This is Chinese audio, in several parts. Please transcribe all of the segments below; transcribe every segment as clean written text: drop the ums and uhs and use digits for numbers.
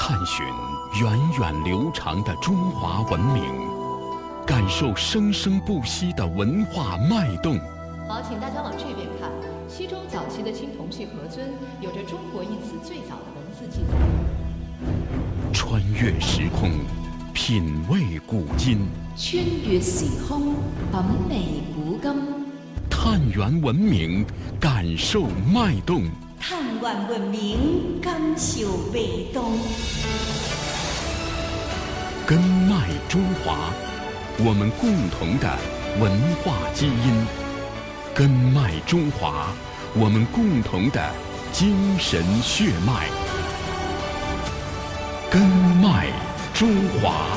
探寻源远流长的中华文明，感受生生不息的文化脉动。 好，请大家往这边看。西周早期的青铜器盒尊有着中国一词最早的文字记载。 穿越时空，品味古今。 穿越时空，品味古今。 探源文明，感受脉动。 探源文明，感受脉动。 根脉中华，我们共同的文化基因。根脉中华，我们共同的精神血脉。根脉中华。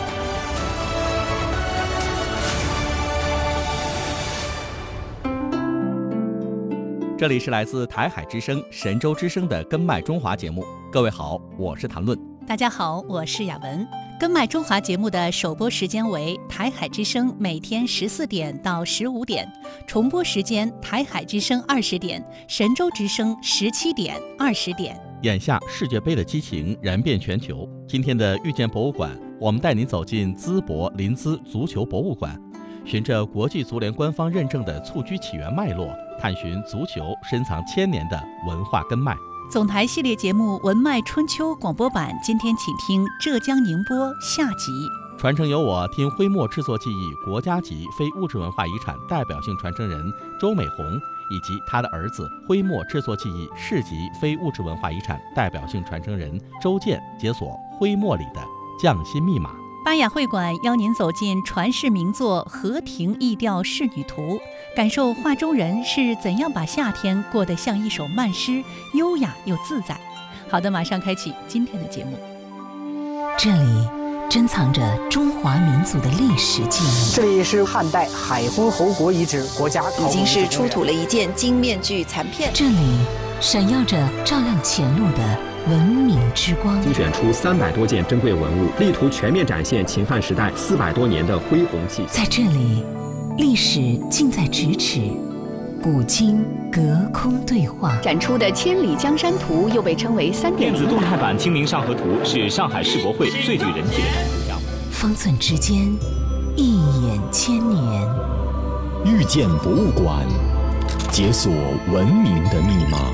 这里是来自台海之声、神州之声的根脉中华节目。各位好，我是谭论。 大家好，我是雅文。根脉中华节目的首播时间为台海之声每天14点到15点，重播时间台海之声20点，神州之声17点、20点。 眼下世界杯的激情燃遍全球，今天的遇见博物馆，我们带您走进淄博临淄足球博物馆，循着国际足联官方认证的蹴鞠起源脉络，探寻足球深藏千年的文化根脉。 总台系列节目《文脉春秋》广播版，今天请听浙江宁波下集。 传承由我听徽墨制作技艺国家级非物质文化遗产代表性传承人周美红，以及他的儿子徽墨制作技艺市级非物质文化遗产代表性传承人周健，解锁徽墨里的匠心密码。 巴雅会馆邀您走进传世名作《河亭逸调仕女图》，感受画中人是怎样把夏天过得像一首慢诗，优雅又自在。好的，马上开启今天的节目。 这里珍藏着中华民族的历史记忆。 这里是汉代海昏侯国遗址国家考古已经是出土了一件金面具残片。 这里闪耀着照亮前路的文明之光， 精选出300多件珍贵文物，力图全面展现秦汉时代400多年的恢宏气息。 在这里，历史近在咫尺，古今隔空对话。 展出的《千里江山图》又被称为3.0 电子动态版《清明上河图》是上海世博会最具人气的图像。 方寸之间，一眼千年。 遇见博物馆，解锁文明的密码。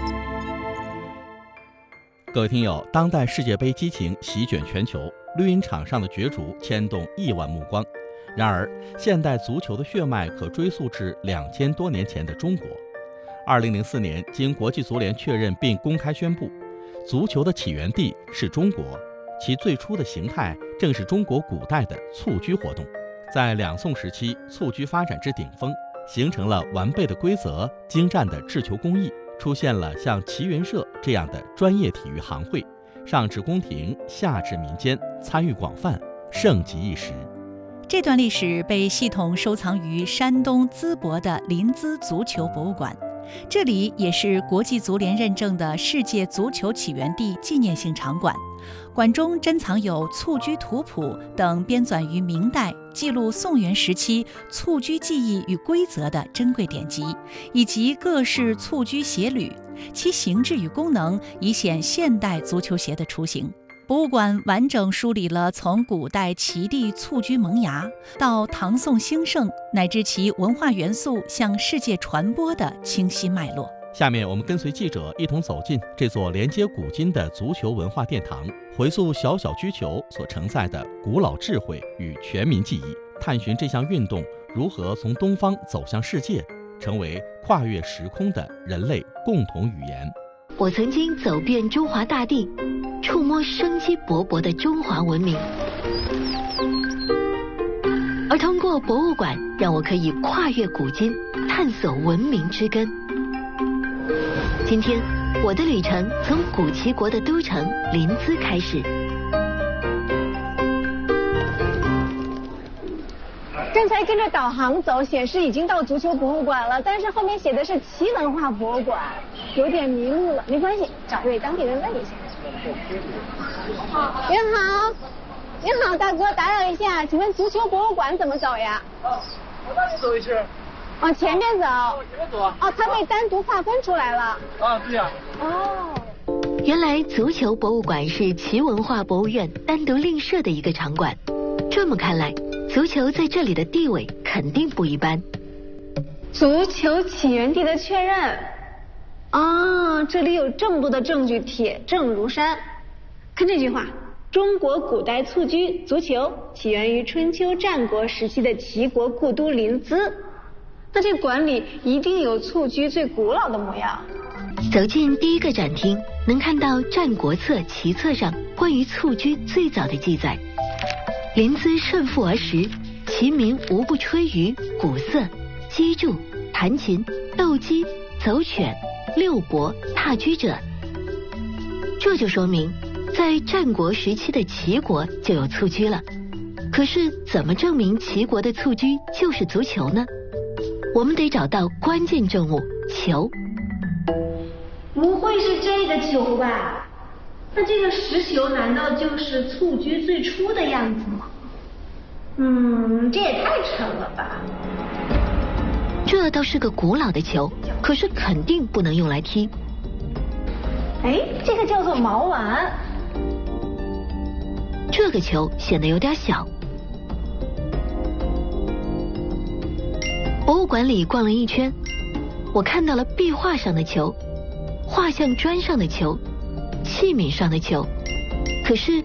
各位听友，当代世界杯激情席卷全球，绿茵场上的角逐牵动亿万目光。然而，现代足球的血脉可追溯至2000多年前的中国。2004年，经国际足联确认并公开宣布，足球的起源地是中国，其最初的形态正是中国古代的蹴鞠活动。在两宋时期，蹴鞠发展至顶峰，形成了完备的规则、精湛的制球工艺。出现了像齐云社这样的专业体育行会，上至宫廷，下至民间，参与广泛，盛极一时。 这段历史被系统收藏于山东淄博的临淄足球博物馆，这里也是国际足联认证的世界足球起源地纪念性场馆。馆中珍藏有蹴鞠图谱等编纂于明代记录宋元时期蹴鞠技艺与规则的珍贵典籍，以及各式蹴鞠鞋履，其形制与功能已显现代足球鞋的雏形。博物馆完整梳理了从古代齐地蹴鞠萌芽到唐宋兴盛，乃至其文化元素向世界传播的清晰脉络。 下面我们跟随记者一同走进这座连接古今的足球文化殿堂，回溯小小鞠球所承载的古老智慧与全民记忆，探寻这项运动如何从东方走向世界，成为跨越时空的人类共同语言。 我曾经走遍中华大地，触摸生机勃勃的中华文明，而通过博物馆，让我可以跨越古今，探索文明之根。今天，我的旅程从古齐国的都城临淄开始。 刚才跟着导航走，显示已经到足球博物馆了，但是后面写的是齐文化博物馆，有点迷路了。没关系，找位当地人问一下。您好，您好，大哥，打扰一下，请问足球博物馆怎么走呀？ 往那里走一圈。 往前面走。 前面走啊。 哦，它被单独划分出来了。 啊，对呀。 哦。 原来足球博物馆是齐文化博物院单独另设的一个场馆。这么看来，足球在这里的地位肯定不一般。 足球起源地的确认。这里有这么多的证据，铁证如山。看这句话，中国古代蹴鞠足球起源于春秋战国时期的齐国故都临淄。那这馆里一定有蹴鞠最古老的模样。 走进第一个展厅，能看到《战国策·齐策》上关于蹴鞠最早的记载。临淄顺腹而食，其民无不吹竽、鼓瑟、击筑、弹琴、斗鸡、走犬、遛伯、踏鞠者。这就说明在战国时期的齐国就有蹴鞠了。可是怎么证明齐国的蹴鞠就是足球呢？我们得找到关键证物球。 不会是这个球吧？那这个石球难道就是蹴鞠最初的样子吗？这也太沉了吧。 这倒是个古老的球，可是肯定不能用来踢。 这个叫做毛丸。 这个球显得有点小。博物馆里逛了一圈，我看到了壁画上的球、画像砖上的球、器皿上的球，可是